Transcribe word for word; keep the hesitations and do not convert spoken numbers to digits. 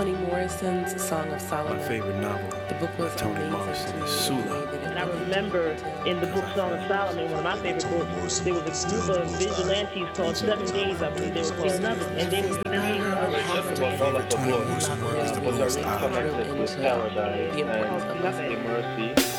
Toni Morrison's Song of Solomon. My favorite novel. The book was by Toni amazing Morrison to me. is Sula. And I remember in the book Song of Solomon, one of my favorite books, there was a group of vigilantes called Seven Days, I believe they were called, and they were dying of hunger. Toni Morrison was the most Into the importance of Mercy.